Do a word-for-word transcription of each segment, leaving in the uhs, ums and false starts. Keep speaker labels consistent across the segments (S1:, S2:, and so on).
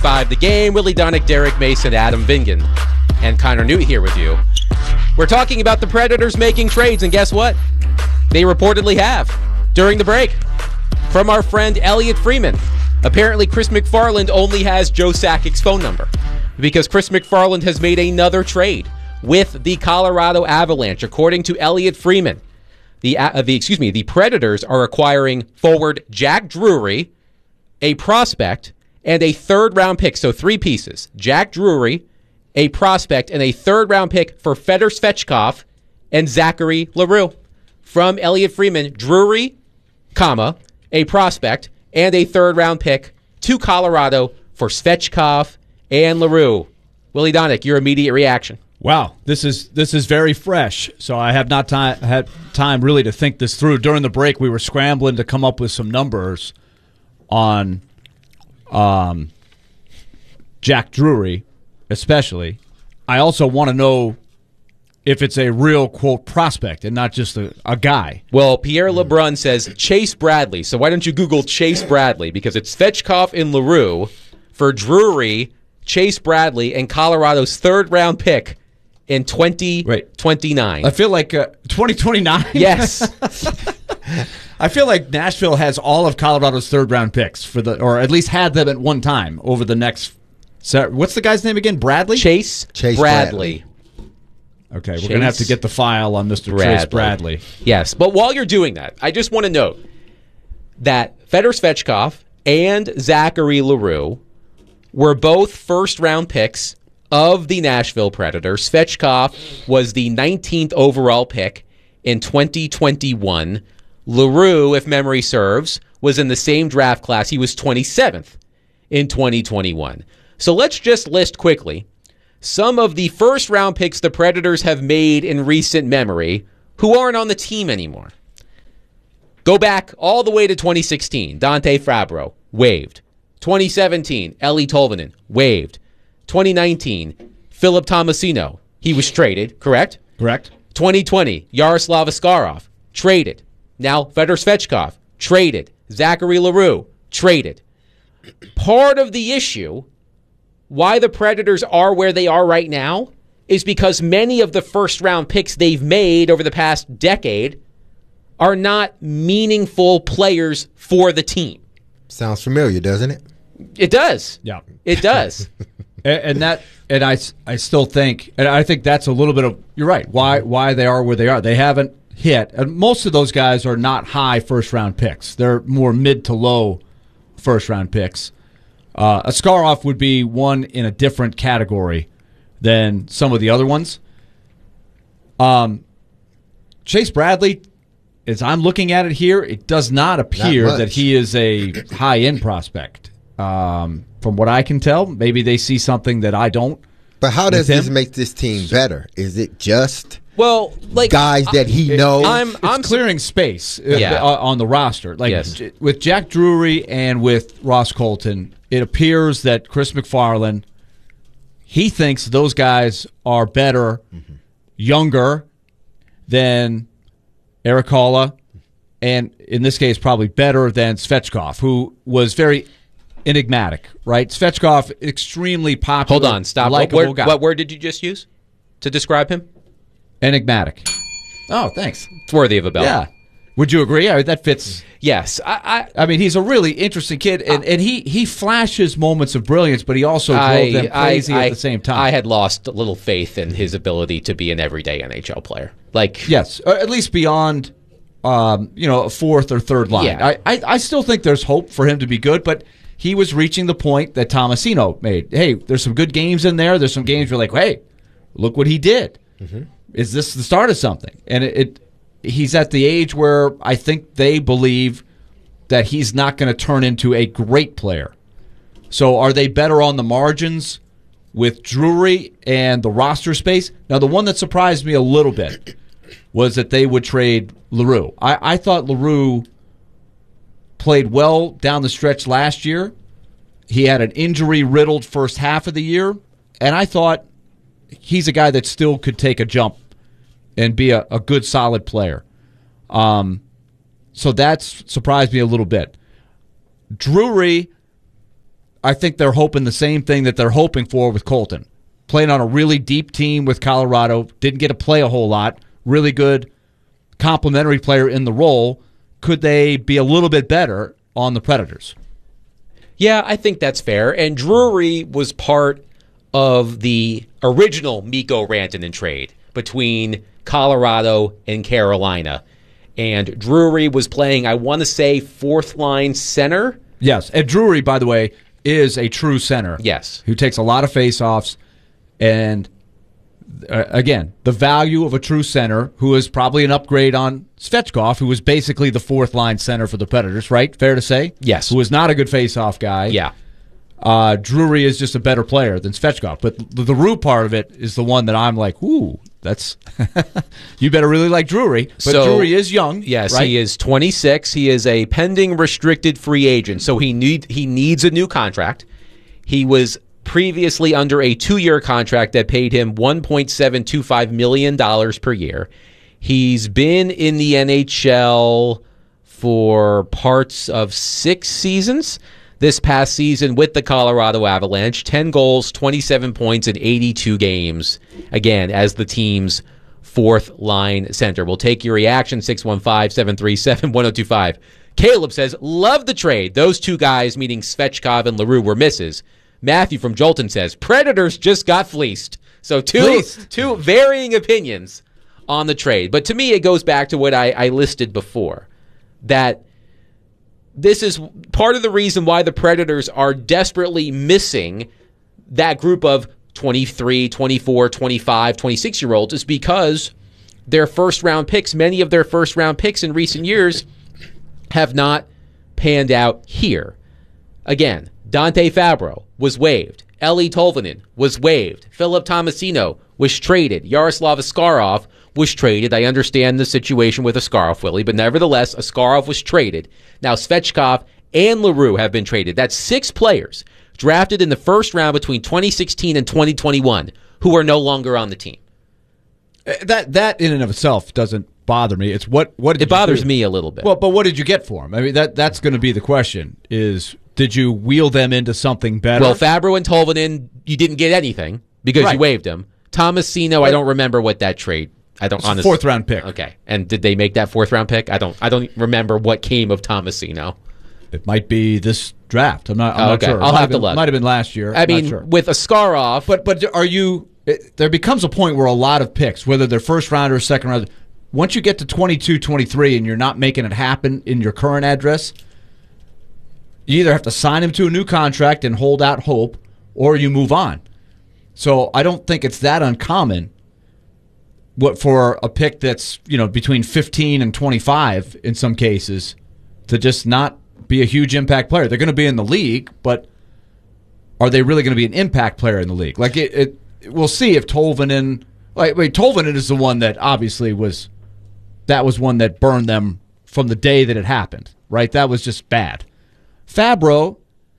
S1: five The Game. Willie Donick, Derek Mason, Adam Vingan, and Connor Newt here with you. We're talking about the Predators making trades, and guess what? They reportedly have during the break. From our friend Elliot Freeman. Apparently, Chris McFarland only has Joe Sakic's phone number because Chris McFarland has made another trade with the Colorado Avalanche. According to Elliot Freeman, the uh, the excuse me, the Predators are acquiring forward Jack Drury, a prospect, and a third-round pick. So three pieces: Jack Drury, a prospect, and a third-round pick for Fedor Svechkov and Zachary Leroux. From Elliot Freeman, Drury, comma, a prospect, and a third-round pick to Colorado for Svechkov and Leroux. Willie Donick, your immediate reaction?
S2: Wow, this is this is very fresh. So I have not time, had time really to think this through. During the break, we were scrambling to come up with some numbers on um, Jack Drury, especially. I also want to know if it's a real, quote, prospect and not just a, a guy.
S1: Well, Pierre LeBrun says Chase Bradley. So why don't you Google Chase Bradley? Because it's Svechkov and Leroux for Drury, Chase Bradley, and Colorado's third-round pick in twenty twenty-nine.
S2: I feel like uh, twenty twenty-nine?
S1: Yes.
S2: I feel like Nashville has all of Colorado's third-round picks, for the, or at least had them at one time over the next... What's the guy's name again? Bradley?
S1: Chase,
S3: Chase
S1: Bradley.
S3: Bradley.
S2: Okay, we're going to have to get the file on Mister
S1: Bradley.
S2: Chase Bradley.
S1: Yes, but while you're doing that, I just want to note that Fedor Svechkov and Zachary Leroux were both first-round picks of the Nashville Predators. Svechkov was the nineteenth overall pick in twenty twenty-one. Leroux, if memory serves, was in the same draft class. He was twenty-seventh in twenty twenty-one. So let's just list quickly some of the first-round picks the Predators have made in recent memory who aren't on the team anymore. Go back all the way to twenty sixteen. Dante Fabro, waived. twenty seventeen, Eeli Tolvanen, waived. twenty nineteen, Philip Tomasino, he was traded, correct?
S2: Correct.
S1: twenty twenty, Yaroslav Askarov, traded. Now Fedor Svechkov, traded. Zachary Leroux, traded. Part of the issue why the Predators are where they are right now is because many of the first-round picks they've made over the past decade are not meaningful players for the team.
S3: Sounds familiar, doesn't it?
S1: It does.
S2: Yeah.
S1: It does.
S2: and, and that, and I, I still think, and I think that's a little bit of, you're right, why why they are where they are. They haven't hit, and most of those guys are not high first-round picks. They're more mid to low first-round picks. Uh, Askarov would be one in a different category than some of the other ones. Um, Chase Bradley, as I'm looking at it here, it does not appear
S3: not
S2: that he is a high-end prospect. Um, from what I can tell, maybe they see something that I don't.
S3: But how does
S2: him.
S3: this make this team better? Is it just
S1: Well, like
S3: guys that he knows?
S1: I'm
S2: It's
S1: I'm
S2: clearing space uh,
S1: Yeah.
S2: uh, on the roster. Like
S1: Yes.
S2: j- with Jack Drury and with Ross Colton, it appears that Chris McFarland, he thinks those guys are better, mm-hmm. younger than Erik Haula, and in this case probably better than Svechkov, who was very enigmatic, right? Svechkov, extremely popular.
S1: Hold on, stop. What
S2: likable
S1: word,
S2: guy.
S1: what word did you just use to describe him?
S2: Enigmatic. Oh, thanks.
S1: It's worthy of a bell.
S2: Yeah. Would you agree? I mean, that fits.
S1: Yes. I, I
S2: I mean, he's a really interesting kid, and, and he, he flashes moments of brilliance, but he also drove
S1: I,
S2: them crazy
S1: I,
S2: at the same time.
S1: I had lost a little faith in his ability to be an everyday N H L player. Like,
S2: yes, or at least beyond, um, you know, a fourth or third line.
S1: Yeah.
S2: I, I, I still think there's hope for him to be good, but he was reaching the point that Tomasino made. Hey, there's some good games in there. There's some games where like, hey, look what he did. Mm-hmm. Is this the start of something? And it, it he's at the age where I think they believe that he's not going to turn into a great player. So are they better on the margins with Drury and the roster space? Now, the one that surprised me a little bit was that they would trade Leroux. I, I thought Leroux played well down the stretch last year. He had an injury-riddled first half of the year, and I thought he's a guy that still could take a jump and be a, a good, solid player. Um, so that's surprised me a little bit. Drury, I think they're hoping the same thing that they're hoping for with Colton. Playing on a really deep team with Colorado, didn't get to play a whole lot, really good complementary player in the role. Could they be a little bit better on the Predators?
S1: Yeah, I think that's fair. And Drury was part of the original Mikko Rantanen trade between Colorado and Carolina. And Drury was playing, I want to say, fourth line center.
S2: Yes, and Drury, by the way, is a true center.
S1: Yes.
S2: Who takes a lot of faceoffs. And uh, again, the value of a true center who is probably an upgrade on Svechkov, who was basically the fourth line center for the Predators, right? Fair to say?
S1: Yes.
S2: Who is not a good faceoff guy.
S1: Yeah.
S2: Uh, Drury is just a better player than Svechkov. But the, the root part of it is the one that I'm like, ooh, that's you better really like Drury. But
S1: so,
S2: Drury is young.
S1: Yes,
S2: right?
S1: He is twenty-six. He is a pending restricted free agent, so he need he needs a new contract. He was previously under a two-year contract that paid him one point seven two five million dollars per year. He's been in the N H L for parts of six seasons. This past season with the Colorado Avalanche, ten goals, twenty-seven points in eighty-two games, again, as the team's fourth-line center. We'll take your reaction, six one five, seven three seven, one oh two five. Caleb says, love the trade. Those two guys, meaning Svechkov and LaRue, were misses. Matthew from Jolton says, Predators just got fleeced. So two,
S2: Fleeced.
S1: two varying opinions on the trade. But to me, it goes back to what I, I listed before, that this is part of the reason why the Predators are desperately missing that group of twenty-three, twenty-four, twenty-five, twenty-six-year-olds is because their first-round picks, many of their first-round picks in recent years, have not panned out here. Again, Dante Fabro was waived. Eli Tolvanen was waived. Philip Tomasino was traded. Yaroslav Askarov was traded. I understand the situation with Askarov, Willie, but nevertheless, Askarov was traded. Now, Svechkov and LaRue have been traded. That's six players drafted in the first round between twenty sixteen and twenty twenty-one who are no longer on the team.
S2: That that in and of itself doesn't bother me. It's what what did
S1: It
S2: you
S1: bothers
S2: do?
S1: me a little bit.
S2: Well, but what did you get for him? I mean, that that's going to be the question: is did you wheel them into something better?
S1: Well, Fabro and Tolvanen, you didn't get anything because
S2: Right.
S1: you waived him. Tomasino, I don't remember what that trade. I don't
S2: It's a
S1: honestly.
S2: fourth round pick.
S1: Okay, and did they make that fourth round pick? I don't. I don't remember what came of Tomasino.
S2: It might be this draft. I'm not. I'm
S1: Oh,
S2: not
S1: okay.
S2: sure.
S1: I'll
S2: Might
S1: have to
S2: been,
S1: look.
S2: Might have been last year.
S1: I
S2: I'm
S1: mean,
S2: not sure.
S1: with Askarov,
S2: But but are you? It, there becomes a point where a lot of picks, whether they're first round or second round, once you get to twenty-two, twenty-three, and you're not making it happen in your current address, you either have to sign him to a new contract and hold out hope, or you move on. So I don't think it's that uncommon. What for a pick that's you know between fifteen and twenty-five in some cases to just not be a huge impact player. They're going to be in the league, but are they really going to be an impact player in the league? Like it, it we'll see if Tolvanen. Like wait, Tolvanen is the one that obviously was that was one that burned them from the day that it happened. Right, that was just bad. Fabro,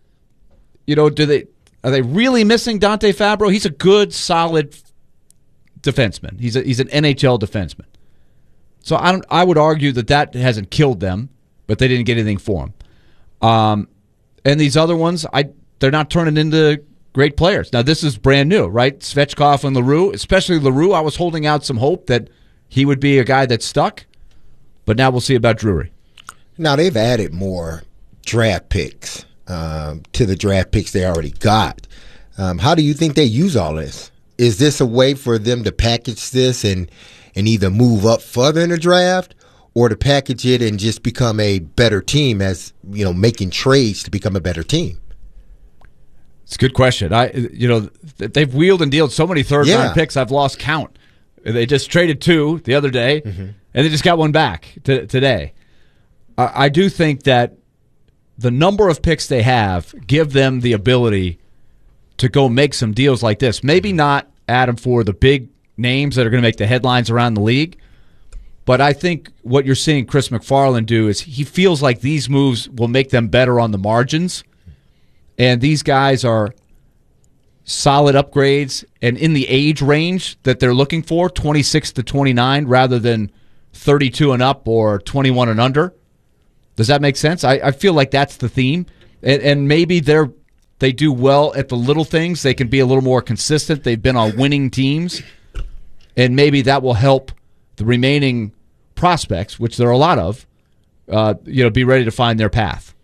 S2: you know, do they are they really missing Dante Fabro? He's a good, solid defenseman. He's a, he's an N H L defenseman. So I don't. I would argue that that hasn't killed them, but they didn't get anything for him. Um, and these other ones, I they're not turning into great players. Now this is brand new, right? Svechkov and LaRue, especially LaRue. I was holding out some hope that he would be a guy that stuck, but now we'll see about Drury.
S3: Now they've added more draft picks um, to the draft picks they already got. Um, how do you think they use all this? Is this a way for them to package this and and either move up further in the draft, or to package it and just become a better team, as you know, making trades to become a better team?
S2: It's a good question. I, you know, they've wheeled and dealed so many third
S3: Yeah.
S2: round picks. I've lost count. They just traded two the other day,
S3: Mm-hmm.
S2: and they just got one back t- today. I, I do think that the number of picks they have give them the ability to go make some deals like this. Maybe not, Adam, for the big names that are going to make the headlines around the league, but I think what you're seeing Chris McFarland do is he feels like these moves will make them better on the margins, and these guys are solid upgrades and in the age range that they're looking for, twenty-six to twenty-nine rather than thirty-two and up or twenty-one and under. Does that make sense? I, I feel like that's the theme, and, and maybe they're they do well at the little things. They can be a little more consistent. They've been on winning teams, and maybe that will help the remaining prospects, which there are a lot of, uh, you know, be ready to find their path.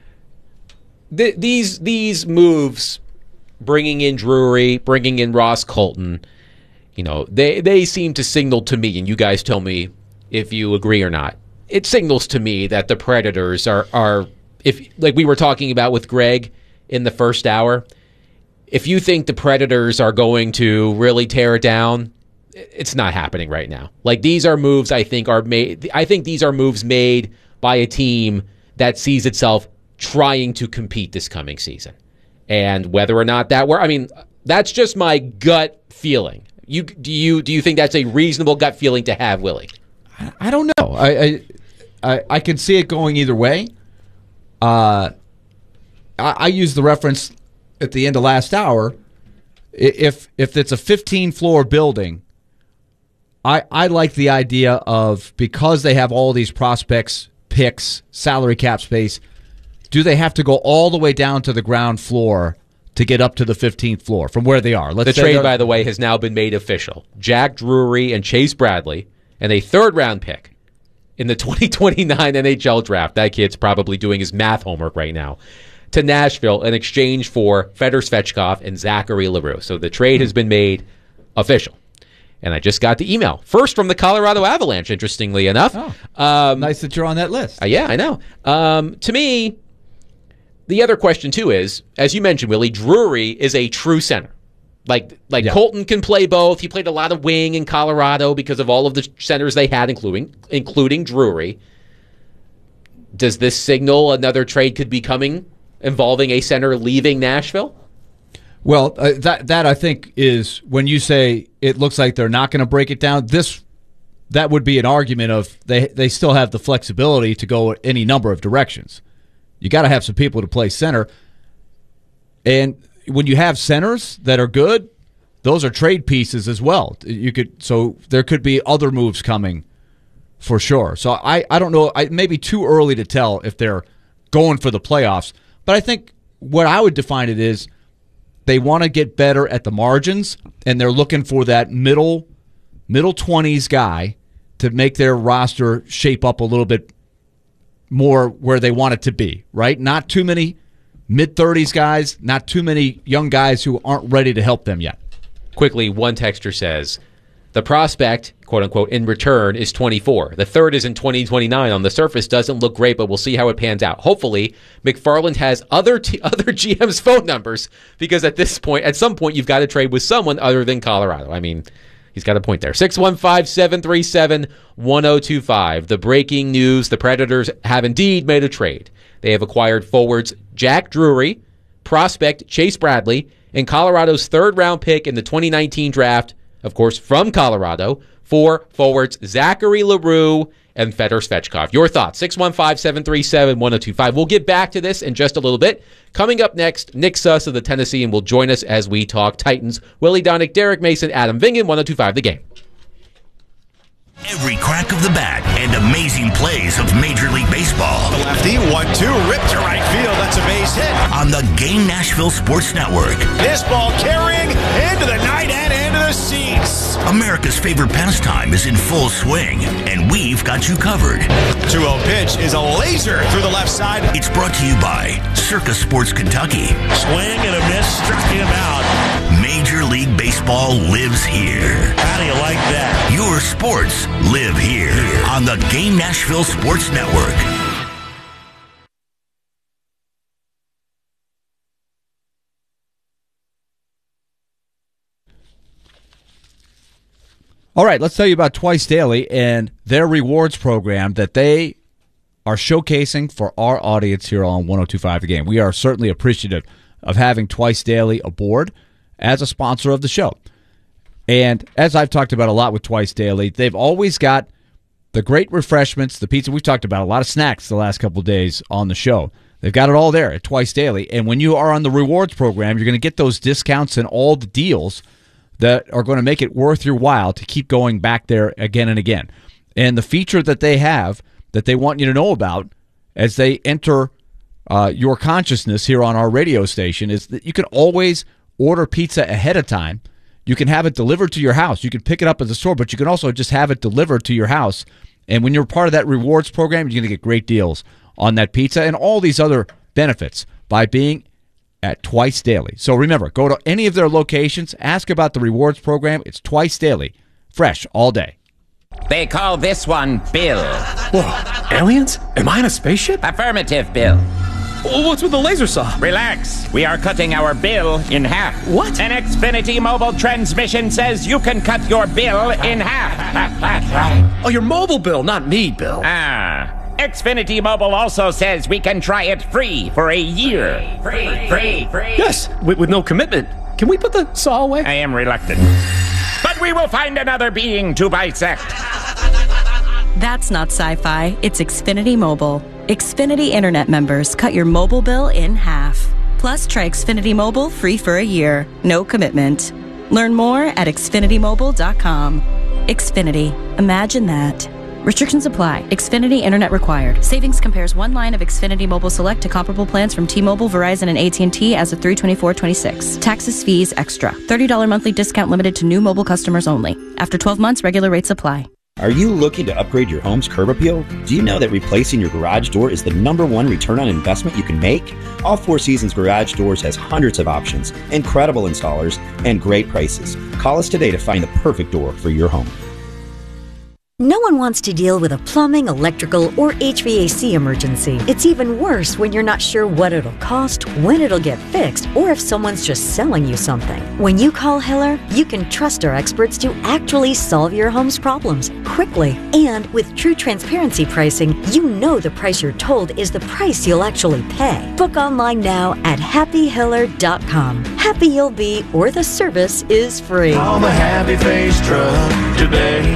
S1: The, these these moves, bringing in Drury, bringing in Ross Colton, you know, they they seem to signal to me, and you guys tell me if you agree or not. It signals to me that the Predators are are if like we were talking about with Greg in the first hour. If you think the Predators are going to really tear it down, it's not happening right now. Like, these are moves I think are made. I think these are moves made by a team that sees itself trying to compete this coming season. And whether or not that were, I mean, that's just my gut feeling. You do you do you think that's a reasonable gut feeling to have, Willie?
S2: I don't know. I I I, I can see it going either way. Uh, I, I use the reference at the end of last hour. If if it's a fifteen floor building, I I like the idea of, because they have all these prospects, picks, salary cap space, do they have to go all the way down to the ground floor to get up to the fifteenth floor from where they are? Let's
S1: the trade, by the way, has now been made official. Jack Drury and Chase Bradley, and a third-round pick in the twenty twenty-nine N H L draft. That kid's probably doing his math homework right now. To Nashville in exchange for Fedor Svechkov and Zachary Leroux. So the trade has been made official. And I just got the email. First from the Colorado Avalanche, interestingly enough.
S2: Oh,
S1: um,
S2: nice that you're on that list.
S1: Uh, yeah, I know. Um, to me, the other question, too, is, as you mentioned, Willie, Drury is a true center. Like, like
S2: yeah.
S1: Colton can play both. He played a lot of wing in Colorado because of all of the centers they had, including including Drury. Does this signal another trade could be coming involving a center leaving Nashville?
S2: Well, uh, that that I think is, when you say it looks like they're not going to break it down, this that would be an argument of they they still have the flexibility to go any number of directions. You got to have some people to play center. And when you have centers that are good, those are trade pieces as well. You could so there could be other moves coming for sure. So I, I don't know. I maybe too early to tell if they're going for the playoffs. But I think what I would define it is they want to get better at the margins, and they're looking for that middle middle twenties guy to make their roster shape up a little bit more where they want it to be, right? Not too many mid-thirties guys, not too many young guys who aren't ready to help them yet.
S1: Quickly, one texter says, the prospect, quote-unquote, in return is twenty-four. The third is in twenty twenty-nine. On the surface, doesn't look great, but we'll see how it pans out. Hopefully, McFarland has other t- other G M's phone numbers, because at this point, at some point, you've got to trade with someone other than Colorado. I mean, he's got a point there. six one five, seven three seven, one oh two five. The breaking news, the Predators have indeed made a trade. They have acquired forwards Jack Drury, prospect Chase Bradley, and Colorado's third-round pick in the twenty nineteen draft, of course, from Colorado, for forwards Zachary Leroux and Fedor Svechkov. Your thoughts, six one five, seven three seven, one oh two five. We'll get back to this in just a little bit. Coming up next, Nick Suss of the Tennessean will join us as we talk Titans. Willie Donick, Derek Mason, Adam Vingan, one oh two five The Game.
S4: Every crack of the bat and amazing plays of Major League Baseball.
S5: The lefty, one two, ripped to right field. That's a base hit.
S4: On the Game Nashville Sports Network.
S5: This ball carrying into the night and into the seats.
S4: America's favorite pastime is in full swing, and we've got you covered.
S5: two oh pitch is a laser through the left side.
S4: It's brought to you by Circa Sports Kentucky.
S5: Swing and a miss, struck him out.
S4: Major League Baseball lives here.
S5: How do you like that?
S4: Your sports live here on the Game Nashville Sports Network.
S2: All right, let's tell you about Twice Daily and their rewards program that they are showcasing for our audience here on one oh two five The Game. We are certainly appreciative of having Twice Daily aboard as a sponsor of the show. And as I've talked about a lot with Twice Daily, they've always got the great refreshments, the pizza. We've talked about a lot of snacks the last couple of days on the show. They've got it all there at Twice Daily. And when you are on the rewards program, you're going to get those discounts and all the deals that are going to make it worth your while to keep going back there again and again. And the feature that they have that they want you to know about as they enter uh, your consciousness here on our radio station is that you can always order pizza ahead of time. You can have it delivered to your house. You can pick it up at the store, but you can also just have it delivered to your house. And when you're part of that rewards program, you're going to get great deals on that pizza and all these other benefits by being at Twice Daily. So remember, go to any of their locations, ask about the rewards program. It's Twice Daily, fresh all day.
S6: They call this one Bill.
S7: Whoa, aliens? Am I in a spaceship?
S6: Affirmative, Bill.
S7: What's with the laser saw?
S6: Relax. We are cutting our bill in half.
S7: What?
S6: An Xfinity mobile transmission says you can cut your bill in half.
S7: Oh, your mobile bill, not me, Bill.
S6: Ah. Xfinity Mobile also says we can try it free for a year. Free, free, free.
S7: Yes, with, with no commitment. Can we put the saw away?
S6: I am reluctant. But we will find another being to bisect.
S8: That's not sci-fi. It's Xfinity Mobile. Xfinity Internet members cut your mobile bill in half. Plus, try Xfinity Mobile free for a year. No commitment. Learn more at Xfinity Mobile dot com. Xfinity. Imagine that. Restrictions apply. Xfinity Internet required. Savings compares one line of Xfinity Mobile Select to comparable plans from T-Mobile, Verizon, and A T and T as of three twenty-four twenty-six. Taxes, fees, extra. thirty dollars monthly discount limited to new mobile customers only. After twelve months, regular rates apply.
S9: Are you looking to upgrade your home's curb appeal? Do you know that replacing your garage door is the number one return on investment you can make? All Four Seasons Garage Doors has hundreds of options, incredible installers, and great prices. Call us today to find the perfect door for your home.
S10: No one wants to deal with a plumbing, electrical, or H V A C emergency. It's even worse when you're not sure what it'll cost, when it'll get fixed, or if someone's just selling you something. When you call Hiller, you can trust our experts to actually solve your home's problems quickly. And with true transparency pricing, you know the price you're told is the price you'll actually pay. Book online now at happy hiller dot com. Happy you'll be, or the service is free.
S5: Call the Happy Face Truck today.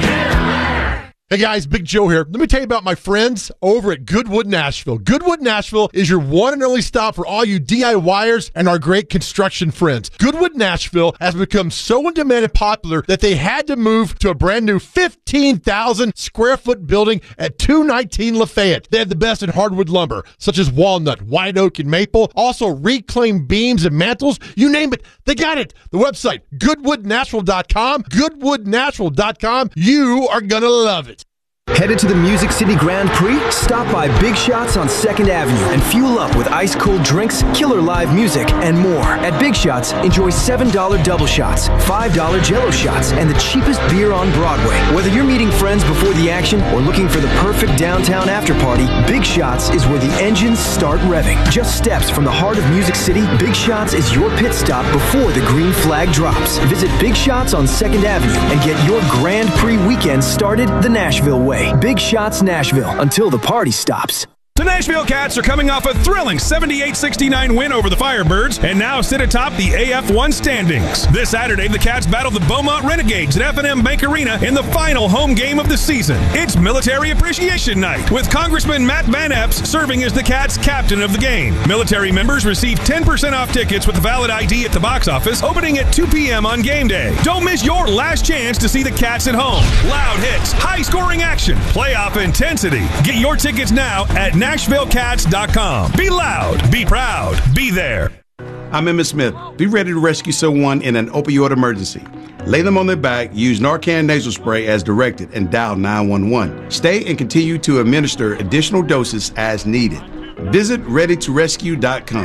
S11: Hey guys, Big Joe here. Let me tell you about my friends over at Goodwood Nashville. Goodwood Nashville is your one and only stop for all you DIYers and our great construction friends. Goodwood Nashville has become so in demand and popular that they had to move to a brand new fifteen thousand square foot building at two nineteen Lafayette. They have the best in hardwood lumber, such as walnut, white oak, and maple. Also reclaimed beams and mantles. You name it, they got it. The website, goodwood nashville dot com. goodwood nashville dot com. You are going to love it.
S12: Headed to the Music City Grand Prix? Stop by Big Shots on second Avenue and fuel up with ice-cold drinks, killer live music, and more. At Big Shots, enjoy seven dollar double shots, five dollar Jell-O shots, and the cheapest beer on Broadway. Whether you're meeting friends before the action or looking for the perfect downtown after-party, Big Shots is where the engines start revving. Just steps from the heart of Music City, Big Shots is your pit stop before the green flag drops. Visit Big Shots on second Avenue and get your Grand Prix weekend started the Nashville way. Big Shots Nashville, until the party stops.
S13: The Nashville Cats are coming off a thrilling seventy-eight sixty-nine win over the Firebirds and now sit atop the A F one standings. This Saturday, the Cats battle the Beaumont Renegades at F and M Bank Arena in the final home game of the season. It's Military Appreciation Night, with Congressman Matt Van Epps serving as the Cats' captain of the game. Military members receive ten percent off tickets with a valid I D at the box office, opening at two p.m. on game day. Don't miss your last chance to see the Cats at home. Loud hits, high-scoring action, playoff intensity. Get your tickets now at nashville cats dot com. Be loud, be proud, be there.
S14: I'm Emmett Smith. Be ready to rescue someone in an opioid emergency. Lay them on their back, use Narcan nasal spray as directed, and dial nine one one. Stay and continue to administer additional doses as needed. Visit ready to rescue dot com.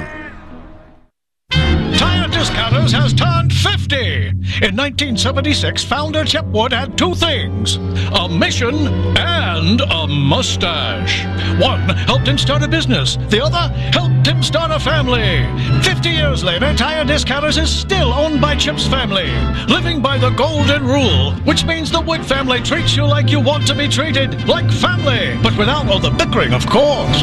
S15: Tire Discounters has turned fifty. In nineteen seventy-six, founder Chip Wood had two things: a mission and a mustache. One helped him start a business. The other helped him start a family. Fifty years later, Tire Discounters is still owned by Chip's family, living by the golden rule, which means the Wood family treats you like you want to be treated, like family, but without all the bickering, of course.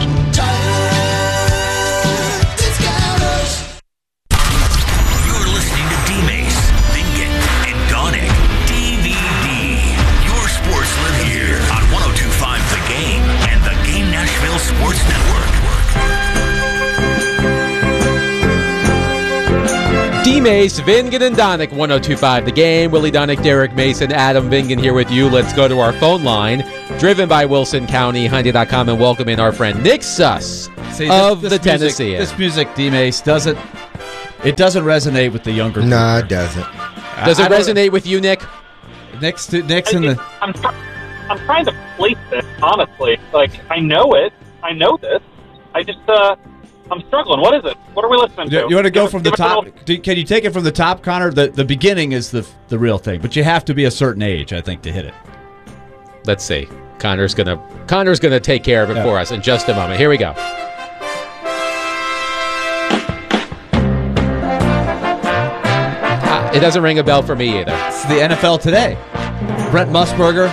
S4: Sports Network.
S1: D-Mace, Vingan, and Donick, one oh two point five The Game. Willie Donick, Derek Mason, Adam Vingan here with you. Let's go to our phone line, driven by Wilson County, Hyundai dot com, and welcome in our friend Nick Suss
S2: See,
S1: of
S2: this,
S1: the
S2: this music,
S1: Tennessee.
S2: This music, D-Mace, doesn't it doesn't resonate with the younger people.
S3: No, it doesn't.
S1: Does it
S2: I- I
S1: resonate with you, Nick?
S2: Nick's, to, Nick's in the...
S16: I'm, try- I'm trying to place it, honestly. Like, I know it. I know this. I just, uh, I'm struggling. What is it? What are we listening to?
S2: You want to go
S16: Give
S2: from
S16: it-
S2: the
S16: give it a
S2: top?
S16: little-
S2: Do, can you take it from the top, Connor? The the beginning is the the real thing, but you have to be a certain age, I think, to hit it.
S1: Let's see. Connor's gonna Connor's gonna take care of it
S2: Yeah.
S1: for us in just a moment. Here we go. Ah, it doesn't ring a bell for me either.
S2: It's the N F L today. Brent Musburger,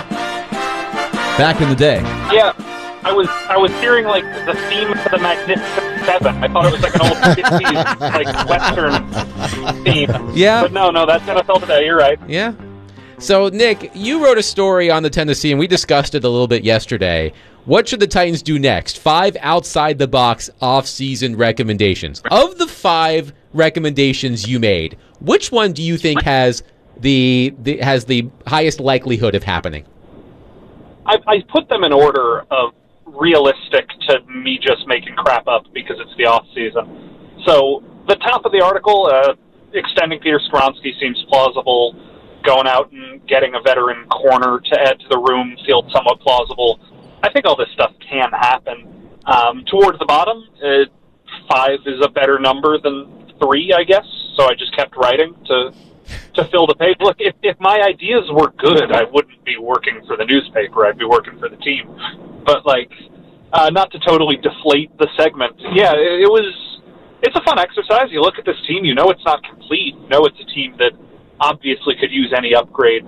S2: back in the day.
S16: Yeah, I was I was hearing, like, the theme for the Magnificent Seven. I thought it was like an old fifties, like, Western theme.
S1: Yeah.
S16: But no, no, that's N F L today. You're right.
S1: Yeah. So, Nick, you wrote a story on the Tennessee, and we discussed it a little bit yesterday. What should the Titans do next? Five outside-the-box off-season recommendations. Of the five recommendations you made, which one do you think has the, the has the highest likelihood of happening?
S16: I, I put them in order of realistic to me just making crap up because it's the off season. So the top of the article, uh, extending Peter Skoronski seems plausible. Going out and getting a veteran corner to add to the room feels somewhat plausible. I think all this stuff can happen. Um, towards the bottom, uh, five is a better number than three, I guess. So I just kept writing to to fill the page. Look, if, if my ideas were good, I wouldn't be working for the newspaper. I'd be working for the team. But, like, uh, not to totally deflate the segment. Yeah, it, it was, it's a fun exercise. You look at this team, you know it's not complete. You know it's a team that obviously could use any upgrade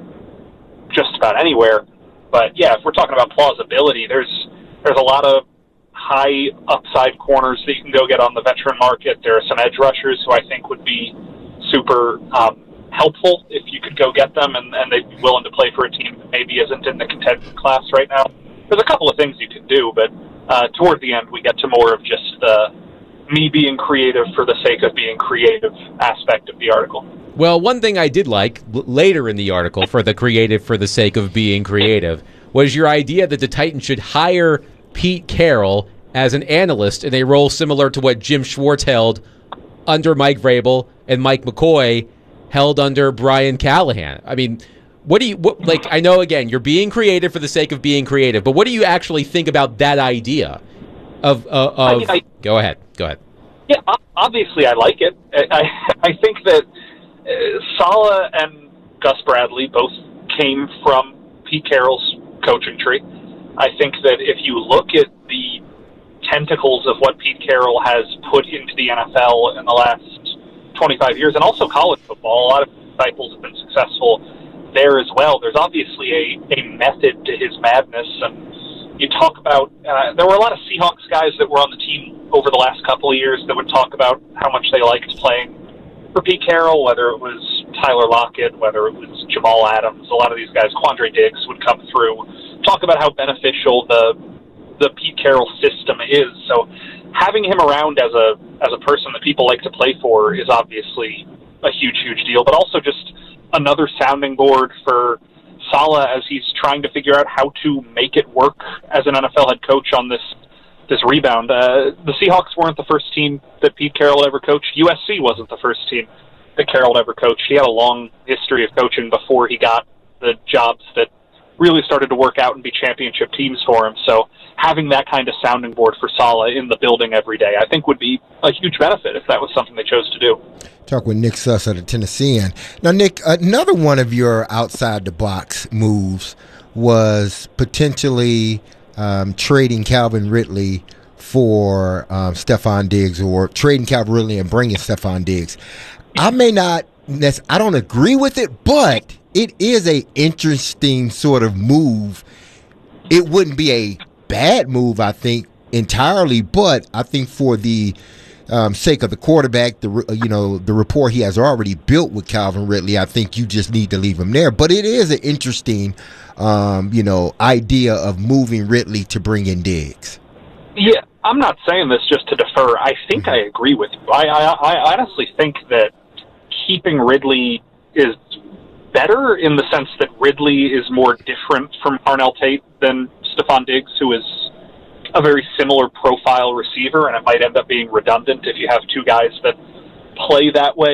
S16: just about anywhere. But, yeah, if we're talking about plausibility, there's there's a lot of high upside corners that you can go get on the veteran market. There are some edge rushers who I think would be super um, helpful if you could go get them, and, and they'd be willing to play for a team that maybe isn't in the contending class right now. There's a couple of things you can do, but uh, toward the end we get to more of just the me being creative for the sake of being creative aspect of the article.
S1: Well, one thing I did like l- later in the article for the creative for the sake of being creative was your idea that the Titans should hire Pete Carroll as an analyst in a role similar to what Jim Schwartz held under Mike Vrabel and Mike McCoy held under Brian Callahan. I mean, what do you, what, like, I know, again, you're being creative for the sake of being creative, but what do you actually think about that idea of, uh, of,
S16: I mean, I-
S1: go ahead, go ahead.
S16: Yeah, o- obviously I like it. I, I, I think that uh, Saleh and Gus Bradley both came from Pete Carroll's coaching tree. I think that if you look at the tentacles of what Pete Carroll has put into the N F L in the last twenty-five years, and also college football, a lot of disciples have been successful there as well. There's obviously a, a method to his madness, and you talk about, uh, there were a lot of Seahawks guys that were on the team over the last couple of years that would talk about how much they liked playing for Pete Carroll, whether it was Tyler Lockett, whether it was Jamal Adams, a lot of these guys, Quandre Diggs would come through, talk about how beneficial the the Pete Carroll system is. So having him around as a as a person that people like to play for is obviously a huge, huge deal, but also just another sounding board for Saleh as he's trying to figure out how to make it work as an N F L head coach on this this rebound. Uh, the Seahawks weren't the first team that Pete Carroll ever coached. U S C wasn't the first team that Carroll ever coached. He had a long history of coaching before he got the jobs that really started to work out and be championship teams for him. So having that kind of sounding board for Saleh in the building every day, I think would be a huge benefit if that was something they chose to do.
S3: Talk with Nick Suss of the Tennessean. Now, Nick, another one of your outside-the-box moves was potentially um, trading Calvin Ridley for um, Stephon Diggs, or trading Calvin Ridley and bringing Stephon Diggs. I may not, I don't agree with it, but it is a interesting sort of move. It wouldn't be a bad move, I think, entirely, but I think for the um, sake of the quarterback, the you know the rapport he has already built with Calvin Ridley, I think you just need to leave him there. But it is an interesting, um, you know, idea of moving Ridley to bring in Diggs.
S16: Yeah, I'm not saying this just to defer. I think I agree with you. I, I, I honestly think that keeping Ridley is better in the sense that Ridley is more different from Carnell Tate than Stephon Diggs, who is a very similar profile receiver, and it might end up being redundant if you have two guys that play that way